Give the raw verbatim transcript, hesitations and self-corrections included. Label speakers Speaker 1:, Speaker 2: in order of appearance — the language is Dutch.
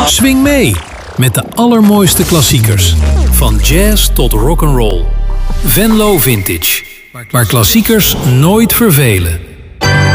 Speaker 1: Swing mee met de allermooiste klassiekers. Van jazz tot rock'n'roll. Venlo Vintage. Waar klassiekers nooit vervelen.